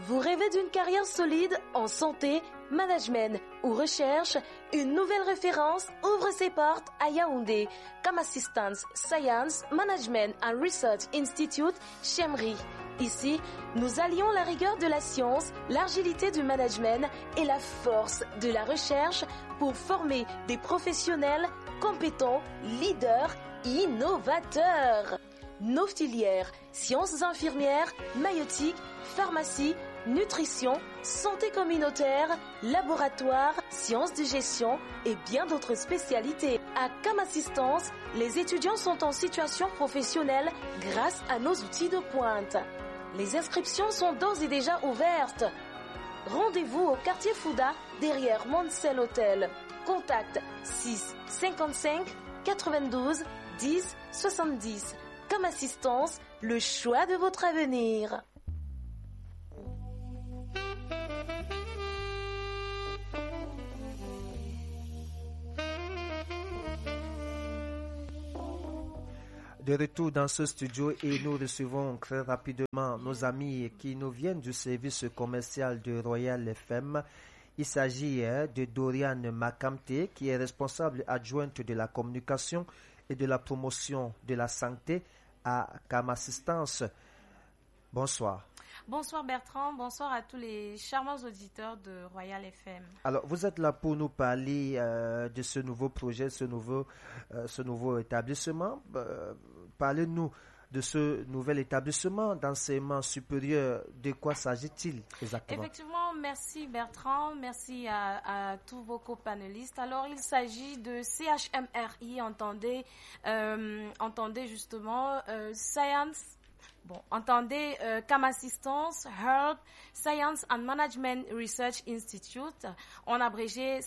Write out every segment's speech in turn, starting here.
Vous rêvez d'une carrière solide en santé, management ou recherche? Une nouvelle référence ouvre ses portes à Yaoundé. Comme Assistance Science Management and Research Institute, Chemri. Ici, nous allions la rigueur de la science, l'agilité du management et la force de la recherche pour former des professionnels compétents, leaders, innovateurs. Nos filières, sciences infirmières, maïeutique, pharmacie, nutrition, santé communautaire, laboratoire, sciences de gestion et bien d'autres spécialités. À CAM Assistance, les étudiants sont en situation professionnelle grâce à nos outils de pointe. Les inscriptions sont d'ores et déjà ouvertes. Rendez-vous au quartier Fouda, derrière Montcel Hotel. Contact 6 55 92 10 70. Comme Assistance, le choix de votre avenir. De retour dans ce studio et nous recevons très rapidement nos amis qui nous viennent du service commercial de Royal FM. Il s'agit de Doriane Makamte qui est responsable adjointe de la communication et de la promotion de la santé à CAM Assistance. Bonsoir. Bonsoir Bertrand, bonsoir à tous les charmants auditeurs de Royal FM. Alors, vous êtes là pour nous parler de ce nouveau projet, ce nouveau établissement. Parlez-nous de ce nouvel établissement d'enseignement supérieur. De quoi s'agit-il exactement? Effectivement, merci Bertrand, merci à tous vos co-panélistes. Alors, il s'agit de CHMRI, entendez justement Science. Entendez CAM Assistance, Health, Science and Management Research Institute, en abrégé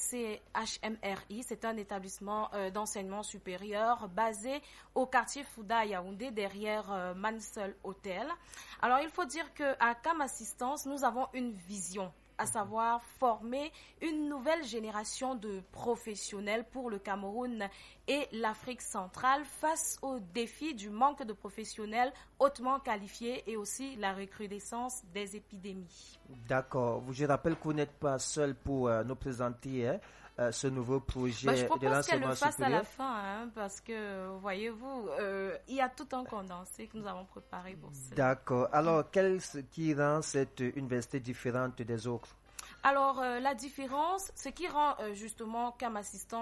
CHMRI. C'est un établissement d'enseignement supérieur basé au quartier Fouda à Yaoundé, derrière Mansell Hotel. Alors, il faut dire qu'à CAM Assistance, nous avons une vision, à savoir former une nouvelle génération de professionnels pour le Cameroun et l'Afrique centrale face aux défis du manque de professionnels hautement qualifiés et aussi la recrudescence des épidémies. D'accord. Je rappelle que vous n'êtes pas seul pour nous présenter ce nouveau projet je propose de l'enseignement qu'elle le fasse supérieur. à la fin, parce que, voyez-vous, il y a tout un condensé que nous avons préparé pour cela. D'accord. Alors, qu'est-ce qui rend cette université différente des autres? Alors, la différence, ce qui rend justement CAM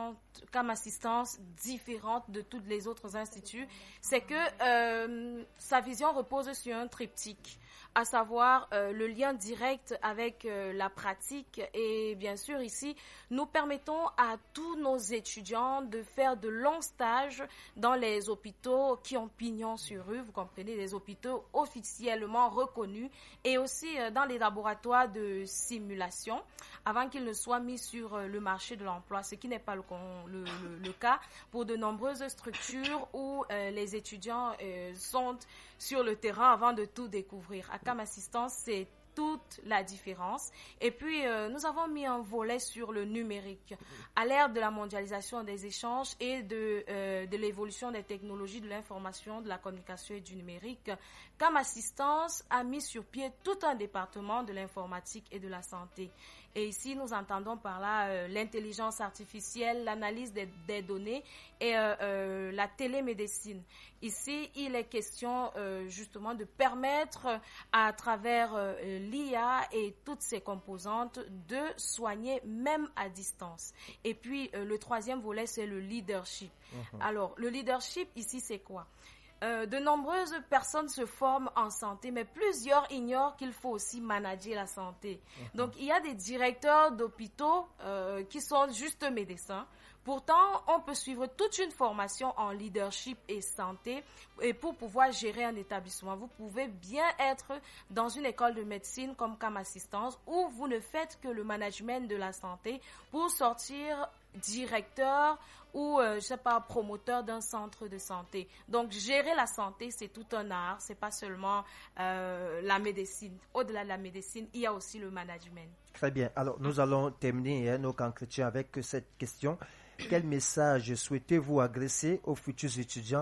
Assistance différente de tous les autres instituts, c'est que sa vision repose sur un triptyque, à savoir le lien direct avec la pratique. Et bien sûr, ici, nous permettons à tous nos étudiants de faire de longs stages dans les hôpitaux qui ont pignon sur rue, vous comprenez, les hôpitaux officiellement reconnus, et aussi dans les laboratoires de simulation, avant qu'ils ne soient mis sur le marché de l'emploi, ce qui n'est pas le cas pour de nombreuses structures où les étudiants sont sur le terrain avant de tout découvrir. À CAM Assistance, c'est toute la différence. Et puis, nous avons mis un volet sur le numérique. À l'ère de la mondialisation des échanges et de l'évolution des technologies de l'information, de la communication et du numérique, CAM Assistance a mis sur pied tout un département de l'informatique et de la santé. Et ici, nous entendons par là l'intelligence artificielle, l'analyse des données et la télémédecine. Ici, il est question justement de permettre à travers l'IA et toutes ses composantes de soigner même à distance. Et puis, le troisième volet, c'est le leadership. Alors, le leadership, ici, c'est quoi? De nombreuses personnes se forment en santé, mais plusieurs ignorent qu'il faut aussi manager la santé. Donc, il y a des directeurs d'hôpitaux qui sont juste médecins. Pourtant, on peut suivre toute une formation en leadership et santé et pour pouvoir gérer un établissement. Vous pouvez bien être dans une école de médecine comme CAM Assistance où vous ne faites que le management de la santé pour sortir directeur ou promoteur d'un centre de santé. Donc gérer la santé, c'est tout un art, c'est pas seulement la médecine. Au-delà de la médecine, il y a aussi le management. Très bien. Alors nous allons terminer nos entretiens avec cette question. Quel message souhaitez-vous adresser aux futurs étudiants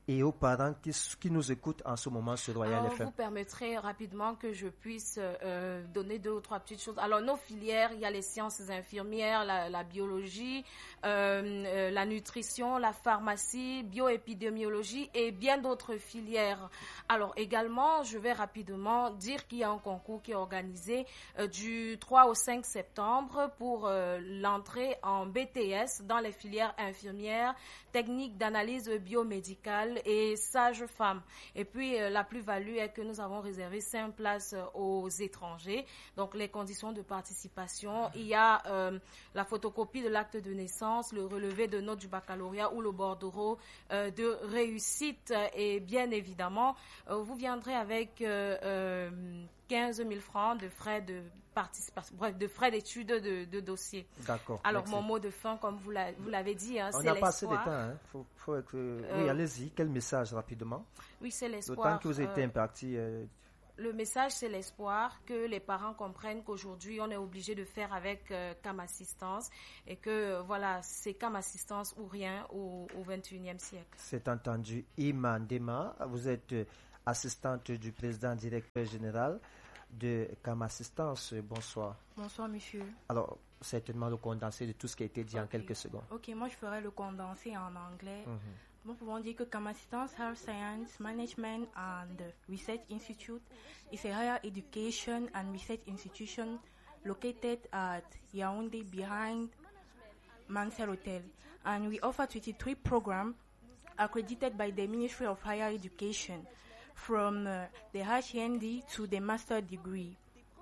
et aux parents qui nous écoutent en ce moment sur Royal FM. Vous permettrez rapidement que je puisse donner 2 ou 3 petites choses. Alors, nos filières, il y a les sciences infirmières, la biologie, la nutrition, la pharmacie, bioépidémiologie et bien d'autres filières. Alors, également, je vais rapidement dire qu'il y a un concours qui est organisé du 3 au 5 septembre pour l'entrée en BTS dans les filières infirmières, techniques d'analyse biomédicale et sage-femme. Et puis, la plus-value est que nous avons réservé 5 places aux étrangers. Donc, les conditions de participation, il y a la photocopie de l'acte de naissance, le relevé de notes du baccalauréat ou le bordereau de réussite. Et bien évidemment, vous viendrez avec 15 000 francs de frais de participation, bref, de frais d'études de dossier. D'accord. Alors, merci. mon mot de fin, comme vous l'avez dit, c'est l'espoir. On n'a pas assez de temps. Hein. Oui, allez-y. Quel message rapidement? Oui, c'est l'espoir. D'autant que vous avez imparti. Le message, c'est l'espoir que les parents comprennent qu'aujourd'hui, on est obligé de faire avec Cam Assistance et que, voilà, c'est Cam Assistance ou rien au XXIe siècle. C'est entendu. Iman Dema, vous êtes assistante du président directeur général de Cam Assistance. Bonsoir. Bonsoir, monsieur. Alors, certainement le condensé de tout ce qui a été dit en quelques secondes. Ok, moi je ferai le condensé en anglais. Nous pouvons dire que Cam Assistance Health Science Management and Research Institute is a higher education and research institution located at Yaoundé behind Mansell Hotel. And we offer 23 programs accredited by the Ministry of Higher Education from the HND to the master degree.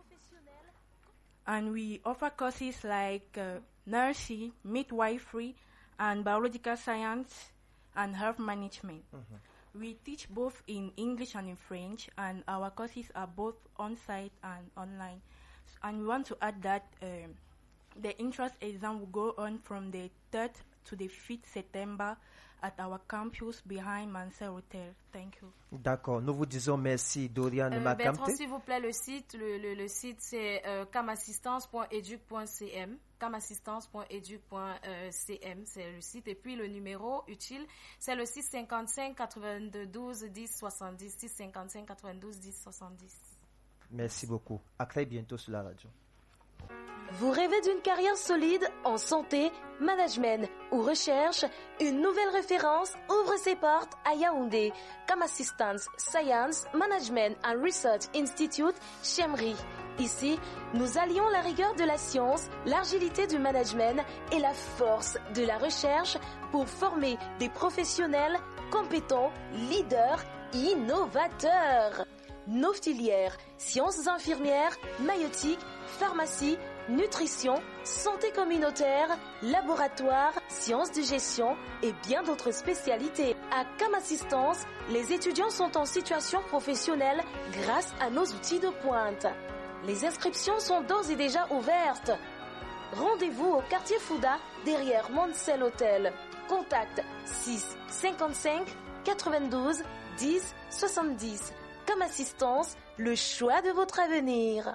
And we offer courses like nursing, midwifery, and biological science and health management. We teach both in English and in French, and our courses are both on-site and online. And we want to add that the entrance exam will go on from the 3rd to the 5th September at our campus behind Mansell Hotel. Thank you. D'accord. Nous vous disons merci, Dorian Makamte. Bertrand, s'il vous plaît, le site c'est camassistance.edu.cm. camassistance.edu.cm, c'est le site. Et puis, le numéro utile, c'est le 655 92 10 70. 655 92 10 70. Merci beaucoup. À très bientôt sur la radio. Vous rêvez d'une carrière solide en santé, management ou recherche? Une nouvelle référence ouvre ses portes à Yaoundé. Cam Assistance Science Management and Research Institute, Chemri. Ici, nous allions la rigueur de la science, l'agilité du management et la force de la recherche pour former des professionnels compétents, leaders, innovateurs. Nos filières, sciences infirmières, maïeutique, pharmacie, nutrition, santé communautaire, laboratoire, sciences de gestion et bien d'autres spécialités. À Cam Assistance, les étudiants sont en situation professionnelle grâce à nos outils de pointe. Les inscriptions sont d'ores et déjà ouvertes. Rendez-vous au quartier Fouda, derrière Mansell Hotel. Contact 6 55 92 10 70. Cam Assistance, le choix de votre avenir.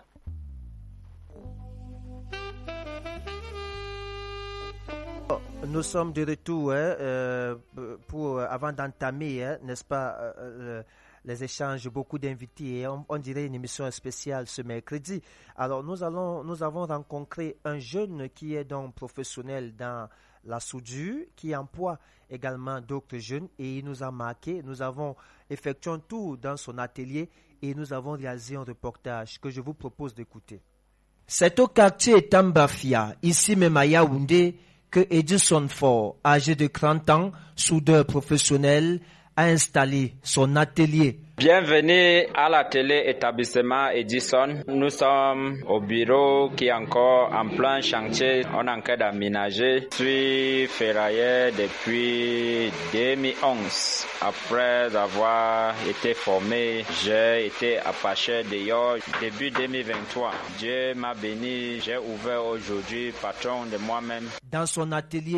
Nous sommes de retour avant d'entamer, n'est-ce pas, les échanges, beaucoup d'invités. Et on dirait une émission spéciale ce mercredi. Alors, nous avons rencontré un jeune qui est donc professionnel dans la soudure, qui emploie également d'autres jeunes et il nous a marqué. Nous avons effectué un tour dans son atelier et nous avons réalisé un reportage que je vous propose d'écouter. C'est au quartier Tambafia, ici même à Yaoundé, que Edison Ford, âgé de 30 ans, soudeur professionnel, a installé son atelier. Bienvenue à l'atelier établissement Edison. Nous sommes au bureau qui est encore en plein chantier. On est en train d'aménager. Je suis ferrailleur depuis 2011. Après avoir été formé, j'ai été apaché dehors début 2023. Dieu m'a béni. J'ai ouvert aujourd'hui patron de moi-même. Dans son atelier,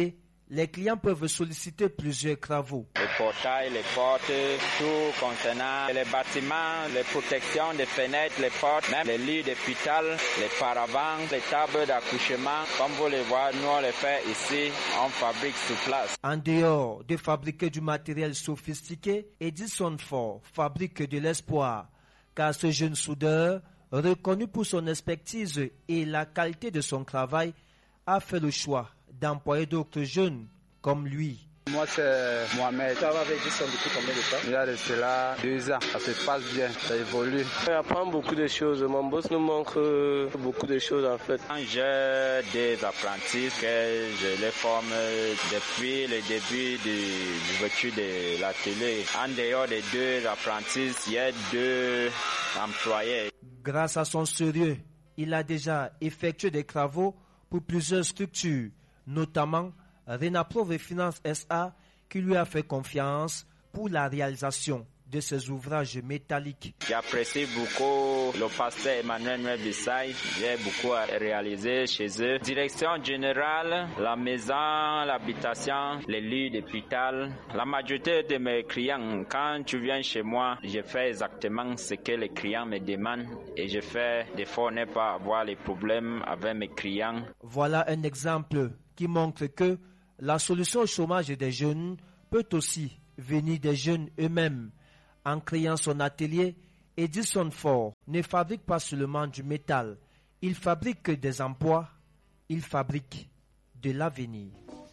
les clients peuvent solliciter plusieurs travaux. Les portails, les portes, tout concernant les bâtiments, les protections des fenêtres, les portes, même les lits d'hôpital, les paravents, les tables d'accouchement. Comme vous les voyez, nous on les fait ici, on fabrique sur place. En dehors de fabriquer du matériel sophistiqué, Edison Ford fabrique de l'espoir, car ce jeune soudeur, reconnu pour son expertise et la qualité de son travail, a fait le choix d'employer d'autres jeunes comme lui. Moi, c'est Mohamed. Tu travailles avec Edison depuis combien de temps? Il y a de cela 2 ans. Ça se passe bien, ça évolue. On apprend beaucoup de choses. Mon boss nous montre beaucoup de choses en fait. J'ai des apprentis que je les forme depuis le début de l'ouverture de l'atelier. En dehors des 2 apprentis, il y a 2 employés. Grâce à son sérieux, il a déjà effectué des travaux pour plusieurs structures, notamment Renaprove Finance SA, qui lui a fait confiance pour la réalisation de ses ouvrages métalliques. J'apprécie beaucoup le pasteur Emmanuel Nwebisai. J'ai beaucoup à réaliser chez eux. Direction générale, la maison, l'habitation, les lits d'hôpital. La majorité de mes clients, quand tu viens chez moi, je fais exactement ce que les clients me demandent et je fais des fois ne pas avoir les problèmes avec mes clients. Voilà un exemple qui montre que la solution au chômage des jeunes peut aussi venir des jeunes eux-mêmes. En créant son atelier, Edison Ford ne fabrique pas seulement du métal, il fabrique des emplois, il fabrique de l'avenir.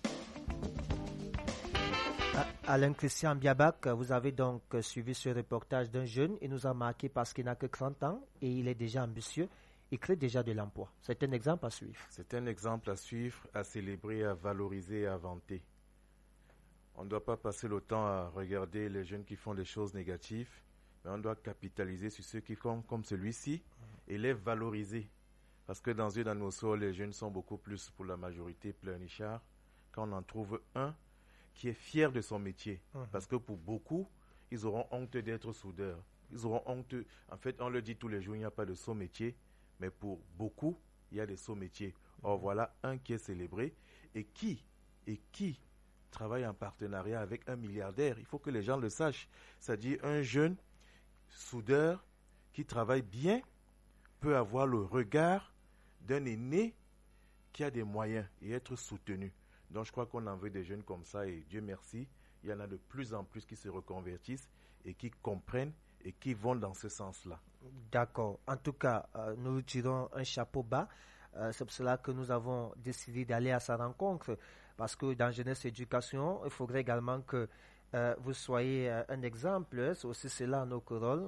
Alain Christian Biabak, vous avez donc suivi ce reportage d'un jeune. Il nous a marqué parce qu'il n'a que 30 ans et il est déjà ambitieux. Il crée déjà de l'emploi. C'est un exemple à suivre. C'est un exemple à suivre, à célébrer, à valoriser, à vanter. On ne doit pas passer le temps à regarder les jeunes qui font des choses négatives, mais on doit capitaliser sur ceux qui font comme celui-ci et les valoriser. Parce que dans une atmosphère, les jeunes sont beaucoup plus, pour la majorité, pleurnichards. Quand on en trouve un qui est fier de son métier. Parce que pour beaucoup, ils auront honte d'être soudeurs. Ils auront honte. En fait, on le dit tous les jours, il n'y a pas de saut métier. Mais pour beaucoup, il y a des sauts métiers. Or, voilà un qui est célébré et qui travaille en partenariat avec un milliardaire. Il faut que les gens le sachent. C'est-à-dire un jeune soudeur qui travaille bien peut avoir le regard d'un aîné qui a des moyens et être soutenu. Donc je crois qu'on en veut des jeunes comme ça et Dieu merci, il y en a de plus en plus qui se reconvertissent et qui comprennent et qui vont dans ce sens-là. D'accord. En tout cas, nous tirons un chapeau bas. C'est pour cela que nous avons décidé d'aller à sa rencontre. Parce que dans Jeunesse Éducation, il faudrait également que vous soyez un exemple. C'est aussi cela notre rôle,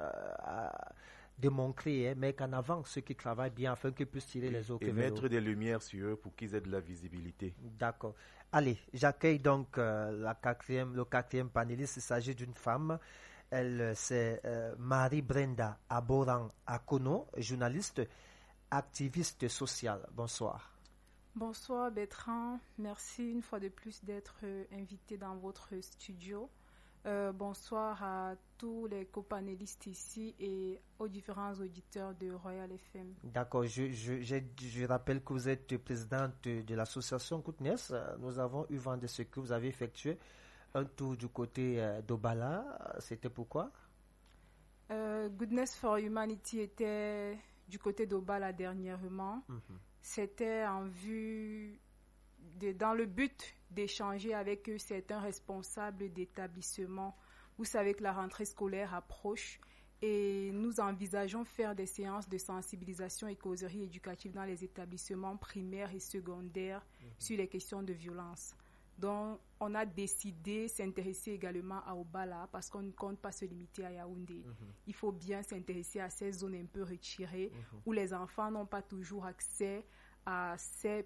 de montrer, mettre en avant ceux qui travaillent bien afin qu'ils puissent tirer les autres. Et mettre des lumières sur eux pour qu'ils aient de la visibilité. D'accord. Allez, j'accueille donc le quatrième panéliste. Il s'agit d'une femme. Elle, c'est Marie-Brenda Aboran Akono, journaliste, activiste sociale. Bonsoir. Bonsoir Bertrand, merci une fois de plus d'être invité dans votre studio. Bonsoir à tous les copanélistes ici et aux différents auditeurs de Royal FM. D'accord, je rappelle que vous êtes présidente de l'association Goodness. Nous avons eu vent de ce que vous avez effectué. Un tour du côté d'Obala, c'était pourquoi? Goodness for Humanity était du côté d'Obala dernièrement. C'était en vue, dans le but d'échanger avec eux certains responsables d'établissements. Vous savez que la rentrée scolaire approche et nous envisageons faire des séances de sensibilisation et causerie éducative dans les établissements primaires et secondaires sur les questions de violence. Donc, on a décidé de s'intéresser également à Obala parce qu'on ne compte pas se limiter à Yaoundé. Il faut bien s'intéresser à ces zones un peu retirées où les enfants n'ont pas toujours accès à ces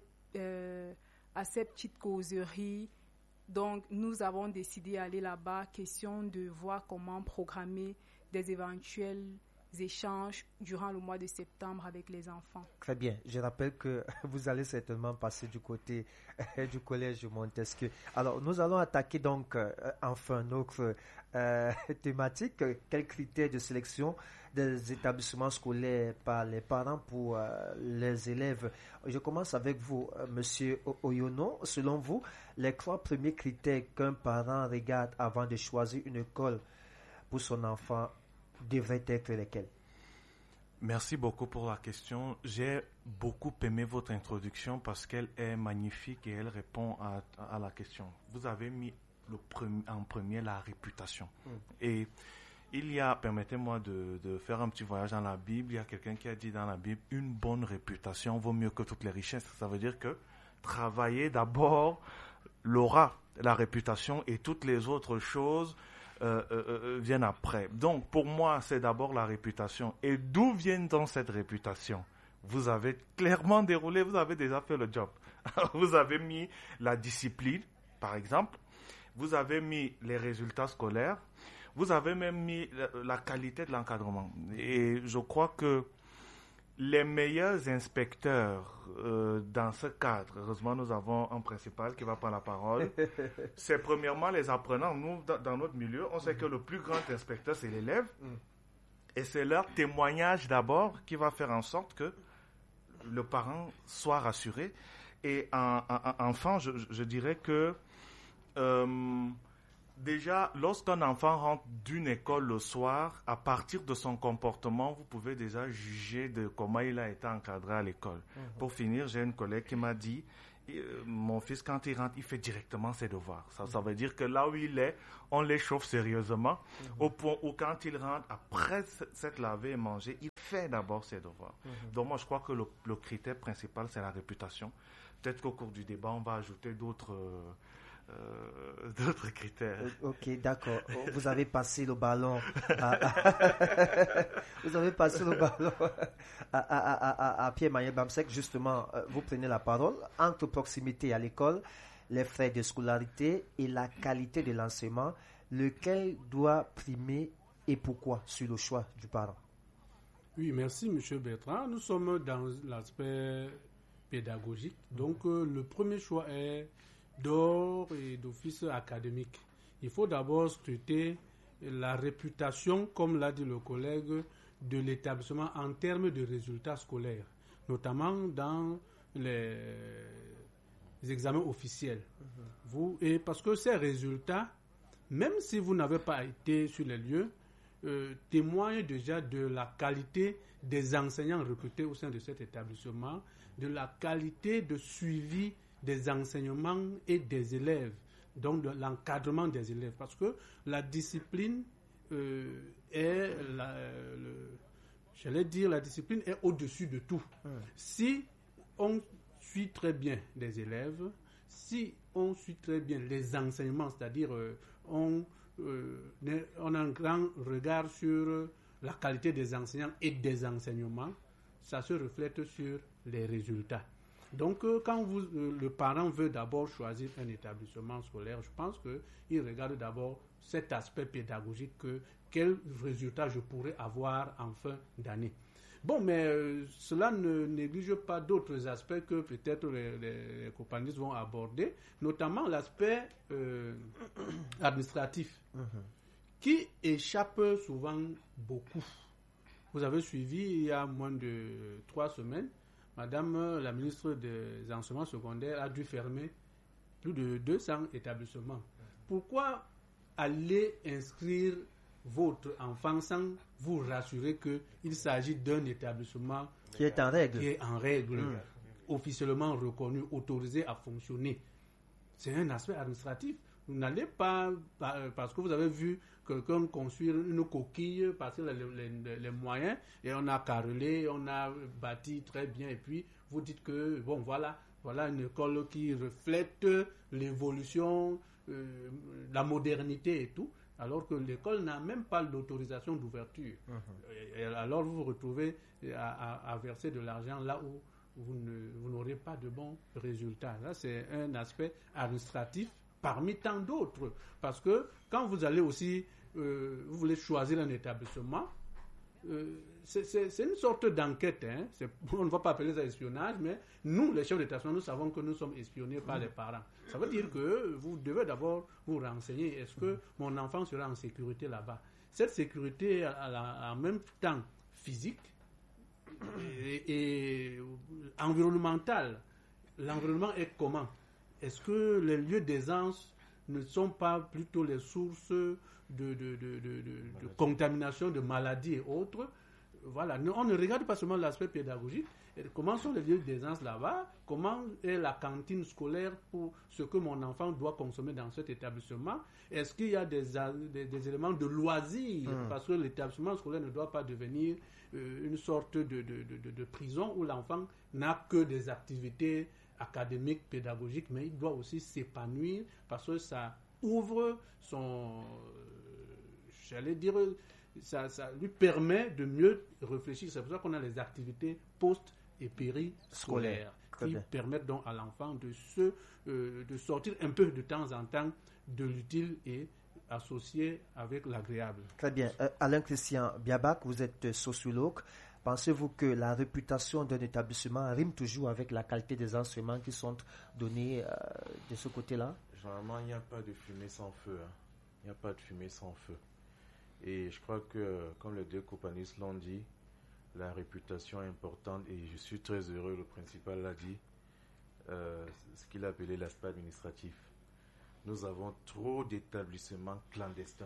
petites causeries. Donc, nous avons décidé d'aller là-bas, question de voir comment programmer des éventuelles échanges durant le mois de septembre avec les enfants. Très bien. Je rappelle que vous allez certainement passer du côté du collège Montesquieu. Alors, nous allons attaquer donc enfin notre thématique. Quels critères de sélection des établissements scolaires par les parents pour les élèves? Je commence avec vous, Monsieur Oyono. Selon vous, les 3 premiers critères qu'un parent regarde avant de choisir une école pour son enfant devraient être lesquels? Merci beaucoup pour la question. J'ai beaucoup aimé votre introduction parce qu'elle est magnifique et elle répond à la question. Vous avez mis en premier la réputation. Et il y a, permettez-moi de faire un petit voyage dans la Bible, il y a quelqu'un qui a dit dans la Bible, une bonne réputation vaut mieux que toutes les richesses. Ça veut dire que travailler d'abord l'aura, la réputation et toutes les autres choses viennent après. Donc, pour moi, c'est d'abord la réputation. Et d'où vient donc cette réputation? Vous avez clairement déroulé, vous avez déjà fait le job. Vous avez mis la discipline, par exemple. Vous avez mis les résultats scolaires. Vous avez même mis la qualité de l'encadrement. Et je crois que les meilleurs inspecteurs dans ce cadre, heureusement nous avons un principal qui va prendre la parole, c'est premièrement les apprenants. Nous, dans notre milieu, on sait que le plus grand inspecteur, c'est l'élève. Et c'est leur témoignage d'abord qui va faire en sorte que le parent soit rassuré. Et enfin, je dirais que déjà, lorsqu'un enfant rentre d'une école le soir, à partir de son comportement, vous pouvez déjà juger de comment il a été encadré à l'école. Pour finir, j'ai une collègue qui m'a dit, mon fils, quand il rentre, il fait directement ses devoirs. Ça veut dire que là où il est, on l'échauffe sérieusement, au point où quand il rentre, après s'être lavé et mangé, il fait d'abord ses devoirs. Donc moi, je crois que le critère principal, c'est la réputation. Peut-être qu'au cours du débat, on va ajouter d'autres critères. Ok, d'accord. Vous avez passé le ballon vous avez passé le ballon à Pierre-Manuel Bamsek. Justement, vous prenez la parole. Entre proximité à l'école, les frais de scolarité et la qualité de l'enseignement, lequel doit primer et pourquoi sur le choix du parent? Oui, merci M. Bertrand. Nous sommes dans l'aspect pédagogique. Donc, le premier choix est d'ordre et d'office académique. Il faut d'abord scruter la réputation, comme l'a dit le collègue, de l'établissement en termes de résultats scolaires, notamment dans les examens officiels. Et parce que ces résultats, même si vous n'avez pas été sur les lieux, témoignent déjà de la qualité des enseignants recrutés au sein de cet établissement, de la qualité de suivi des enseignements et des élèves, donc de l'encadrement des élèves, parce que la discipline la discipline est au-dessus de tout. Si on suit très bien les élèves, si on suit très bien les enseignements, c'est-à-dire on a un grand regard sur la qualité des enseignants et des enseignements, ça se reflète sur les résultats. Donc, quand le parent veut d'abord choisir un établissement scolaire, je pense qu'il regarde d'abord cet aspect pédagogique, quel résultat je pourrais avoir en fin d'année. Bon, mais cela ne néglige pas d'autres aspects que peut-être les compagnons vont aborder, notamment l'aspect administratif, qui échappe souvent beaucoup. Vous avez suivi il y a moins de 3 semaines, Madame la ministre des enseignements secondaires a dû fermer plus de 200 établissements. Pourquoi aller inscrire votre enfant sans vous rassurer qu'il s'agit d'un établissement qui est en règle, officiellement reconnu, autorisé à fonctionner? C'est un aspect administratif. Vous n'allez pas, parce que vous avez vu quelqu'un construire une coquille, passer les moyens, et on a carrelé, on a bâti très bien, et puis vous dites que, bon, voilà une école qui reflète l'évolution, la modernité et tout, alors que l'école n'a même pas l'autorisation d'ouverture. Et alors vous vous retrouvez à verser de l'argent là où vous n'aurez pas de bons résultats. Là, c'est un aspect administratif parmi tant d'autres. Parce que quand vous allez aussi, vous voulez choisir un établissement, c'est une sorte d'enquête. Hein. On ne va pas appeler ça espionnage, mais nous, les chefs d'établissement, nous savons que nous sommes espionnés par les parents. Ça veut dire que vous devez d'abord vous renseigner. Est-ce que mon enfant sera en sécurité là-bas? Cette sécurité en même temps physique et environnementale. L'environnement est comment? Est-ce que les lieux d'aisance ne sont pas plutôt les sources de contamination, de maladies et autres? Voilà, on ne regarde pas seulement l'aspect pédagogique. Comment sont les lieux d'aisance là-bas? Comment est la cantine scolaire pour ce que mon enfant doit consommer dans cet établissement? Est-ce qu'il y a des éléments de loisirs? Parce que l'établissement scolaire ne doit pas devenir une sorte de prison où l'enfant n'a que des activités académiques, pédagogiques, mais il doit aussi s'épanouir parce que ça ouvre son... j'allais dire... Ça lui permet de mieux réfléchir. C'est pour ça qu'on a les activités post- et périscolaires qui permettent donc à l'enfant de sortir un peu de temps en temps de l'utile et associé avec l'agréable. Très bien. Alain-Christian Biabac, vous êtes sociologue. Pensez-vous que la réputation d'un établissement rime toujours avec la qualité des enseignements qui sont donnés de ce côté-là? Généralement, il n'y a pas de fumée sans feu. Hein. Il n'y a pas de fumée sans feu. Et je crois que, comme les deux compagnons l'ont dit, la réputation est importante et je suis très heureux, le principal l'a dit, ce qu'il a appelé l'aspect administratif. Nous avons trop d'établissements clandestins.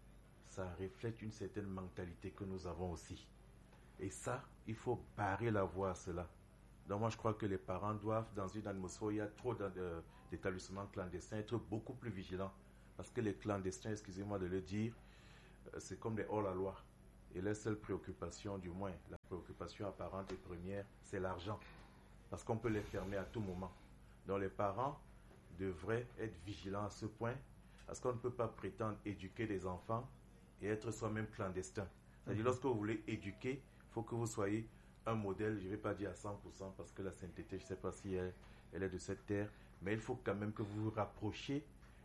Ça reflète une certaine mentalité que nous avons aussi. Et ça, il faut barrer la voie à cela. Donc moi, je crois que les parents doivent, dans une atmosphère où il y a trop d'établissements clandestins, être beaucoup plus vigilants. Parce que les clandestins, excusez-moi de le dire, c'est comme des hors-la-loi. Et la seule préoccupation, du moins, la préoccupation apparente et première, c'est l'argent. Parce qu'on peut les fermer à tout moment. Donc les parents devraient être vigilants à ce point, parce qu'on ne peut pas prétendre éduquer des enfants et être soi-même clandestin. C'est-à-dire, lorsque vous voulez éduquer, il faut que vous soyez un modèle, je ne vais pas dire à 100%, parce que la sainteté, je ne sais pas si elle est de cette terre, mais il faut quand même que vous vous rapprochiez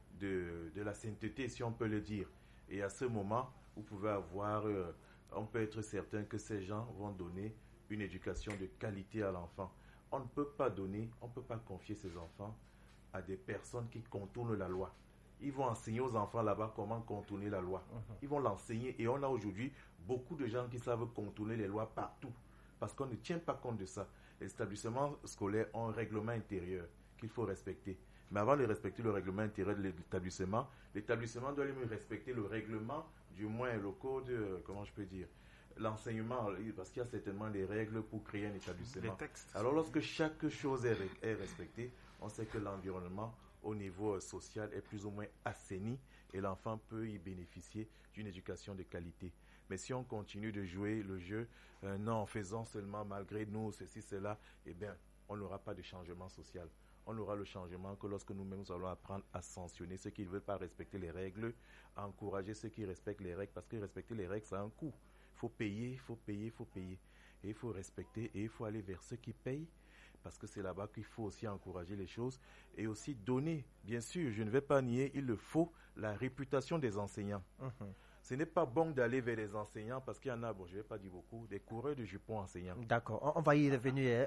de la sainteté, si on peut le dire. Et à ce moment, vous pouvez avoir, on peut être certain que ces gens vont donner une éducation de qualité à l'enfant. On ne peut pas confier ces enfants à des personnes qui contournent la loi. Ils vont enseigner aux enfants là-bas comment contourner la loi. Ils vont l'enseigner et on a aujourd'hui beaucoup de gens qui savent contourner les lois partout parce qu'on ne tient pas compte de ça. Les établissements scolaires ont un règlement intérieur qu'il faut respecter. Mais avant de respecter le règlement intérieur de l'établissement doit lui respecter le règlement, du moins le code, comment je peux dire, l'enseignement, parce qu'il y a certainement des règles pour créer un établissement. Alors lorsque chaque chose est respectée, on sait que l'environnement au niveau social est plus ou moins assaini et l'enfant peut y bénéficier d'une éducation de qualité. Mais si on continue de jouer le jeu, non, faisons seulement malgré nous, ceci, cela, eh bien, on n'aura pas de changement social. On aura le changement que lorsque nous-mêmes nous allons apprendre à sanctionner ceux qui ne veulent pas respecter les règles, à encourager ceux qui respectent les règles, parce que respecter les règles, ça a un coût. Il faut payer, il faut payer, il faut payer. Et il faut respecter et il faut aller vers ceux qui payent, parce que c'est là-bas qu'il faut aussi encourager les choses et aussi donner, bien sûr, je ne vais pas nier, il le faut, la réputation des enseignants. Ce n'est pas bon d'aller vers les enseignants parce qu'il y en a, bon, je ne vais pas dire beaucoup, des coureurs de jupons enseignants. D'accord, on va y revenir,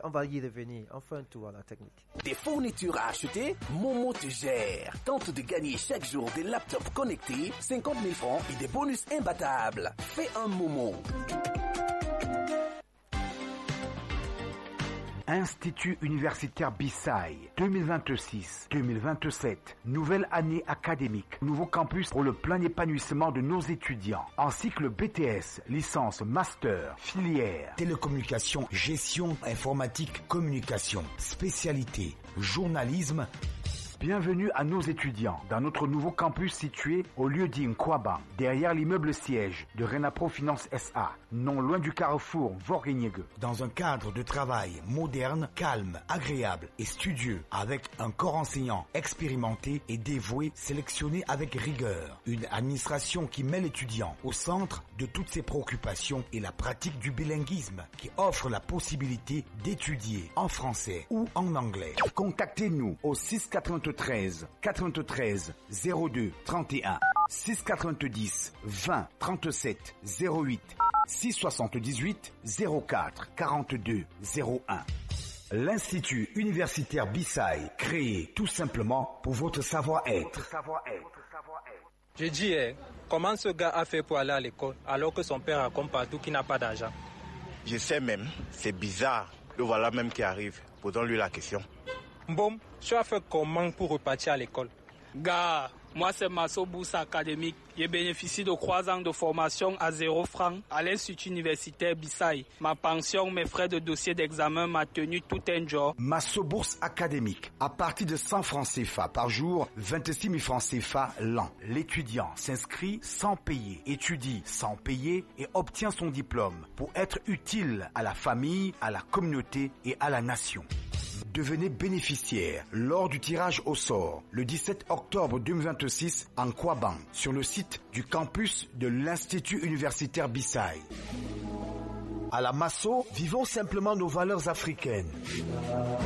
On fait un tour à la technique. Des fournitures à acheter, Momo te gère. Tente de gagner chaque jour des laptops connectés, 50 000 francs et des bonus imbattables. Fais un Momo. Institut universitaire Bissai 2026-2027, nouvelle année académique, nouveau campus pour le plein épanouissement de nos étudiants. En cycle BTS, licence, master, filière, télécommunication, gestion, informatique, communication, spécialité, journalisme. Bienvenue à nos étudiants dans notre nouveau campus situé au lieu-dit Nkwaba, derrière l'immeuble siège de Renapro Finance SA, non loin du carrefour Vorgeniegue. Dans un cadre de travail moderne, calme, agréable et studieux, avec un corps enseignant expérimenté et dévoué, sélectionné avec rigueur. Une administration qui met l'étudiant au centre de toutes ses préoccupations et la pratique du bilinguisme qui offre la possibilité d'étudier en français ou en anglais. Contactez-nous au 693 02 31 690 20 37 08 678 04 42 01. L'Institut universitaire Bissaï, créé tout simplement pour votre savoir-être. Je dis, comment ce gars a fait pour aller à l'école alors que son père raconte partout qu'il n'a pas d'argent? Je sais même, c'est bizarre. Le voilà même qui arrive. Posons-lui la question. Bon, tu as fait comment pour repartir à l'école? Gars, moi c'est Masso Bourse Académique. J'ai bénéficié de 3 ans de formation à 0 francs à l'Institut universitaire Bissaï. Ma pension, mes frais de dossier d'examen m'a tenu tout un jour. Masso Bourse Académique. À partir de 100 francs CFA par jour, 26 000 francs CFA l'an. L'étudiant s'inscrit sans payer, étudie sans payer et obtient son diplôme pour être utile à la famille, à la communauté et à la nation. Devenez bénéficiaire lors du tirage au sort le 17 octobre 2026 en Kouaban sur le site du campus de l'Institut universitaire Bissaï. À la Masso, vivons simplement nos valeurs africaines.